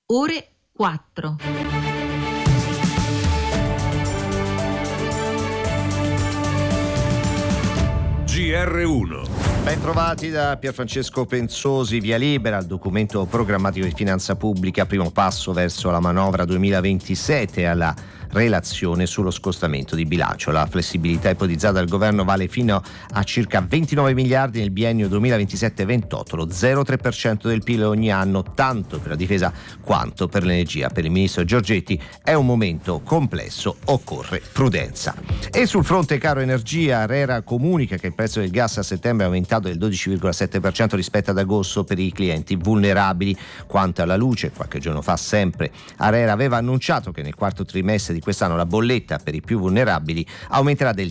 ore 4. GR1. Ben trovati da Pierfrancesco Penzosi. Via libera al documento programmatico di finanza pubblica, primo passo verso la manovra 2027 e alla relazione sullo scostamento di bilancio. La flessibilità ipotizzata dal governo vale fino a circa 29 miliardi nel biennio 2027-28, lo 0,3% del PIL ogni anno, tanto per la difesa quanto per l'energia. Per il ministro Giorgetti è un momento complesso, occorre prudenza. E sul fronte caro energia, ARERA comunica che il prezzo del gas a settembre è aumentato del 12,7% rispetto ad agosto per i clienti vulnerabili. Quanto alla luce, qualche giorno fa sempre ARERA aveva annunciato che nel quarto trimestre di quest'anno la bolletta per i più vulnerabili aumenterà del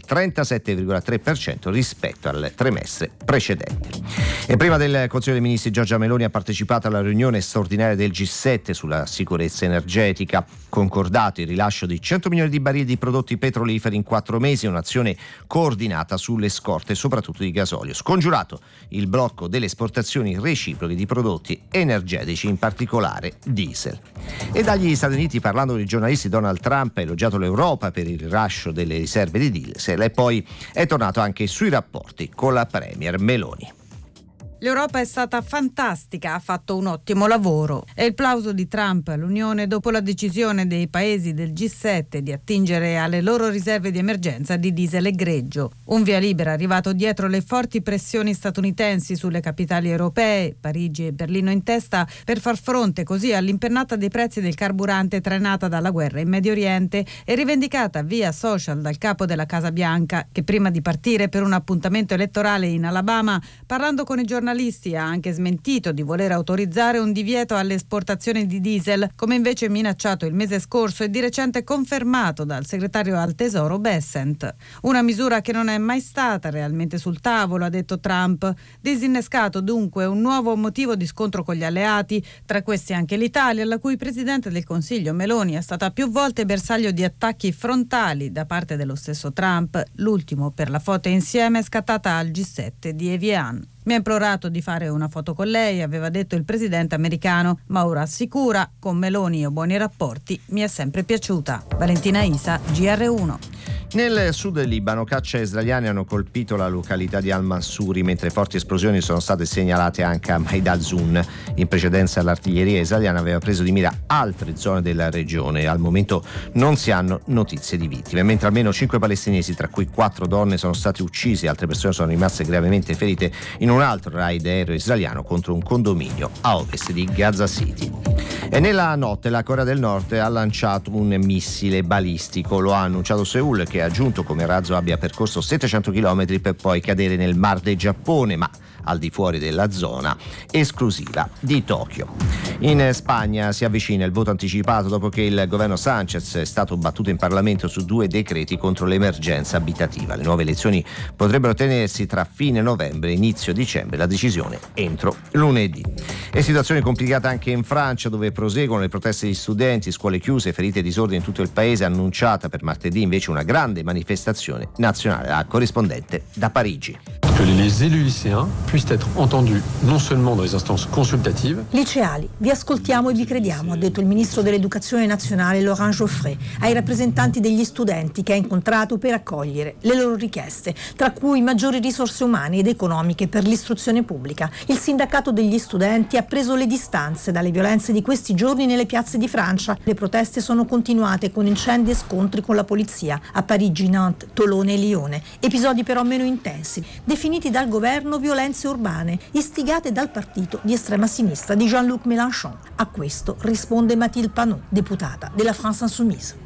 37,3% rispetto al trimestre precedente. E prima del Consiglio dei Ministri, Giorgia Meloni ha partecipato alla riunione straordinaria del G7 sulla sicurezza energetica, concordato il rilascio di 100 milioni di barili di prodotti petroliferi in 4 mesi, un'azione coordinata sulle scorte soprattutto di gasolio, scongiurato il blocco delle esportazioni reciproche di prodotti energetici, in particolare diesel. E dagli Stati Uniti, parlando con i giornalisti, Donald Trump ha elogiato l'Europa per il rilascio delle riserve di diesel e poi è tornato anche sui rapporti con la premier Meloni. L'Europa è stata fantastica, ha fatto un ottimo lavoro. È il plauso di Trump all'Unione dopo la decisione dei paesi del G7 di attingere alle loro riserve di emergenza di diesel e greggio. Un via libera arrivato dietro le forti pressioni statunitensi sulle capitali europee, Parigi e Berlino in testa, per far fronte così all'impennata dei prezzi del carburante trainata dalla guerra in Medio Oriente e rivendicata via social dal capo della Casa Bianca, che prima di partire per un appuntamento elettorale in Alabama, parlando con i giornalisti, ha anche smentito di voler autorizzare un divieto alle esportazioni di diesel, come invece minacciato il mese scorso e di recente confermato dal segretario al Tesoro Bessent. Una misura che non è mai stata realmente sul tavolo, ha detto Trump. Disinnescato dunque un nuovo motivo di scontro con gli alleati, tra questi anche l'Italia, la cui presidente del Consiglio Meloni è stata più volte bersaglio di attacchi frontali da parte dello stesso Trump, l'ultimo per la foto insieme scattata al G7 di Evian. Mi ha implorato di fare una foto con lei, aveva detto il presidente americano, ma ora assicura, con Meloni ho buoni rapporti, mi è sempre piaciuta. Valentina Isa, GR1. Nel sud del Libano, caccia israeliane hanno colpito la località di Al-Mansuri, mentre forti esplosioni sono state segnalate anche a Maid al-Zun. In precedenza l'artiglieria israeliana aveva preso di mira altre zone della regione. Al momento non si hanno notizie di vittime, mentre almeno 5 palestinesi, tra cui 4 donne, sono stati uccisi, altre persone sono rimaste gravemente ferite in un altro raid aereo israeliano contro un condominio a ovest di Gaza City. E nella notte la Corea del Nord ha lanciato un missile balistico, lo ha annunciato Seoul, che ha aggiunto come il razzo abbia percorso 700 km per poi cadere nel Mar del Giappone, ma al di fuori della zona esclusiva di Tokyo. In Spagna si avvicina il voto anticipato dopo che il governo Sánchez è stato battuto in Parlamento su 2 decreti contro l'emergenza abitativa. Le nuove elezioni potrebbero tenersi tra fine novembre e inizio dicembre, la decisione entro lunedì. E situazione complicata anche in Francia, dove proseguono le proteste di studenti, scuole chiuse, ferite e disordini in tutto il paese, annunciata per martedì invece una grande manifestazione nazionale. La corrispondente da Parigi. Que les élus lycéens puissent être entendus non seulement dans les instances consultatives. Liceali, vi ascoltiamo e vi crediamo, ha detto il ministro dell'Educazione nazionale Laurent Geoffrey ai rappresentanti degli studenti che ha incontrato per accogliere le loro richieste, tra cui maggiori risorse umane ed economiche per l'istruzione pubblica. Il sindacato degli studenti ha preso le distanze dalle violenze di questi giorni nelle piazze di Francia. Le proteste sono continuate con incendi e scontri con la polizia a Parigi, Nantes, Tolone e Lione. Episodi però meno intensi, definiti dal governo violenze urbane, istigate dal partito di estrema sinistra di Jean-Luc Mélenchon. A questo risponde Mathilde Panot, deputata della France Insoumise.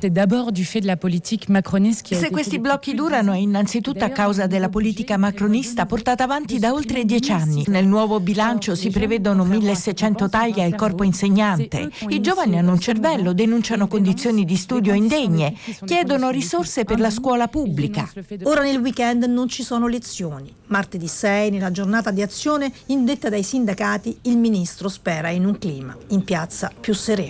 Se questi blocchi durano è innanzitutto a causa della politica macronista portata avanti da oltre 10 anni. Nel nuovo bilancio si prevedono 1.600 tagli al corpo insegnante. I giovani hanno un cervello, denunciano condizioni di studio indegne, chiedono risorse per la scuola pubblica. Ora nel weekend non ci sono lezioni. Martedì 6, nella giornata di azione indetta dai sindacati, il ministro spera in un clima in piazza più sereno.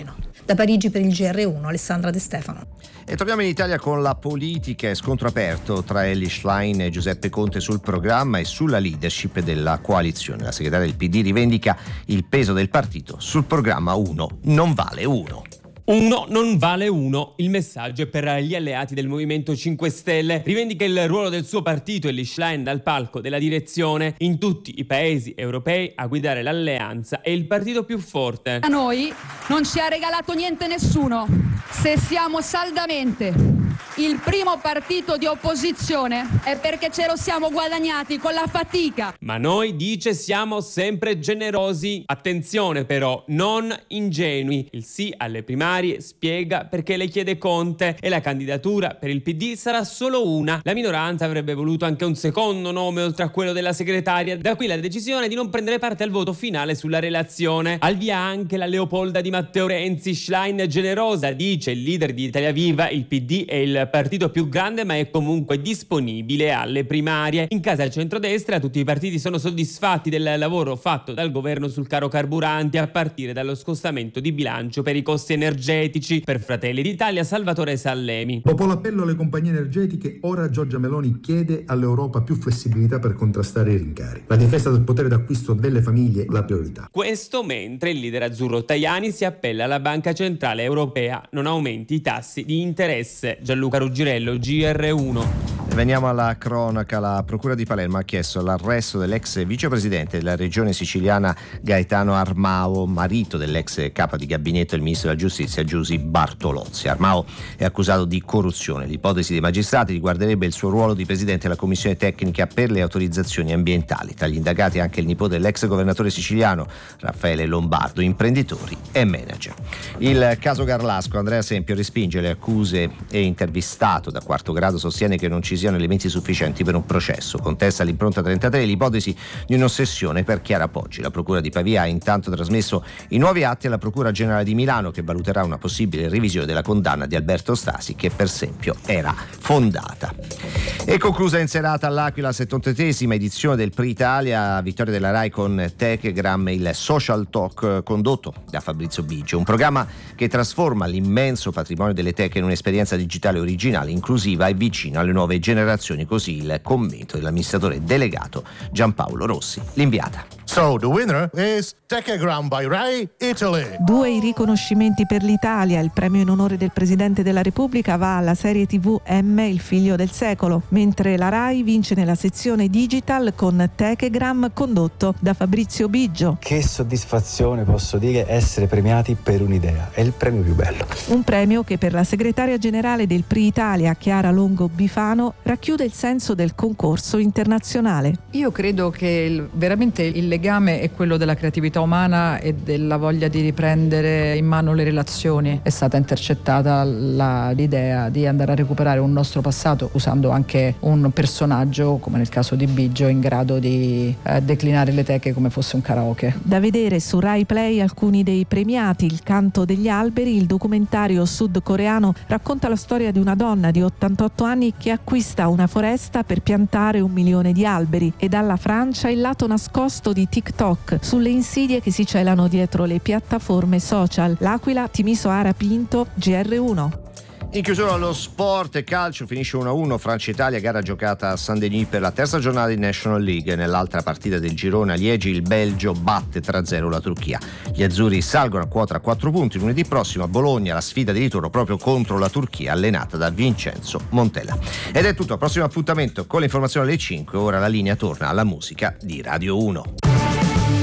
Da Parigi per il GR1, Alessandra De Stefano. E torniamo in Italia con la politica e scontro aperto tra Elly Schlein e Giuseppe Conte sul programma e sulla leadership della coalizione. La segretaria del PD rivendica il peso del partito sul programma 1 non vale 1. Uno non vale uno. Il messaggio è per gli alleati del Movimento 5 Stelle. Rivendica il ruolo del suo partito Elly Schlein dal palco della direzione in tutti i paesi europei a guidare l'alleanza e il partito più forte. A noi non ci ha regalato niente nessuno. Se siamo saldamente il primo partito di opposizione è perché ce lo siamo guadagnati con la fatica. Ma noi, dice, siamo sempre generosi. Attenzione però, non ingenui. Il sì alle primarie spiega perché le chiede Conte e la candidatura per il PD sarà solo una. La minoranza avrebbe voluto anche un secondo nome oltre a quello della segretaria. Da qui la decisione di non prendere parte al voto finale sulla relazione. Al via anche la Leopolda di Matteo Renzi. Schlein generosa, dice il leader di Italia Viva, il PD è il partito più grande ma è comunque disponibile alle primarie. In casa del centrodestra tutti i partiti sono soddisfatti del lavoro fatto dal governo sul caro carburanti, a partire dallo scostamento di bilancio per i costi energetici. Per Fratelli d'Italia Salvatore Sallemi. Dopo l'appello alle compagnie energetiche, ora Giorgia Meloni chiede all'Europa più flessibilità per contrastare i rincari. La difesa del potere d'acquisto delle famiglie la priorità. Questo mentre il leader azzurro Tajani si appella alla Banca Centrale Europea non aumenti i tassi di interesse. Gianluca Ruggirello, GR1. Veniamo alla cronaca. La Procura di Palermo ha chiesto l'arresto dell'ex vicepresidente della regione siciliana Gaetano Armao, marito dell'ex capo di gabinetto del ministro della giustizia Giusy Bartolozzi. Armao è accusato di corruzione. L'ipotesi dei magistrati riguarderebbe il suo ruolo di presidente della commissione tecnica per le autorizzazioni ambientali. Tra gli indagati anche il nipote dell'ex governatore siciliano Raffaele Lombardo, imprenditori e manager. Il caso Garlasco. Andrea Sempio respinge le accuse e, intervistato da quarto grado, sostiene che non ci siano elementi sufficienti per un processo. Contesta all'impronta 33 l'ipotesi di un'ossessione per Chiara Poggi. La procura di Pavia ha intanto trasmesso i nuovi atti alla Procura Generale di Milano, che valuterà una possibile revisione della condanna di Alberto Stasi, che per esempio era fondata. E conclusa in serata all'Aquila la 73esima edizione del Pri Italia, vittoria della Rai con Techegram, il social talk condotto da Fabrizio Biggio, un programma che trasforma l'immenso patrimonio delle teche in un'esperienza digitale originale, inclusiva e vicina alle nuove generazioni. Così il commento dell'amministratore delegato Giampaolo Rossi. L'inviata. So the winner is Techegram by Rai Italy. 2 i riconoscimenti per l'Italia. Il premio in onore del Presidente della Repubblica va alla serie TV M, il figlio del secolo, mentre la Rai vince nella sezione digital con Techegram condotto da Fabrizio Biggio. Che soddisfazione, posso dire, essere premiati per un'idea. È il premio più bello. Un premio che per la segretaria generale del Pri Italia, Chiara Longo Bifano, racchiude il senso del concorso internazionale. Io credo che veramente il legame è quello della creatività umana e della voglia di riprendere in mano le relazioni. È stata intercettata l'idea di andare a recuperare un nostro passato usando anche un personaggio, come nel caso di Biggio, in grado di declinare le teche come fosse un karaoke. Da vedere su Rai Play alcuni dei premiati. Il canto degli alberi, il documentario sudcoreano, racconta la storia di una donna di 88 anni che acquista una foresta per piantare 1 milione di alberi, e dalla Francia il lato nascosto di TikTok sulle insidie che si celano dietro le piattaforme social. L'Aquila, Timisoara Pinto, GR1. In chiusura allo sport e calcio, finisce 1-1 Francia-Italia, gara giocata a Saint-Denis per la terza giornata di National League. Nell'altra partita del girone a Liegi il Belgio batte 3-0 la Turchia. Gli azzurri salgono a quota a 4 punti. Lunedì prossimo a Bologna la sfida di ritorno proprio contro la Turchia, allenata da Vincenzo Montella. Ed è tutto, al prossimo appuntamento con l'informazione alle 5. Ora la linea torna alla musica di Radio 1.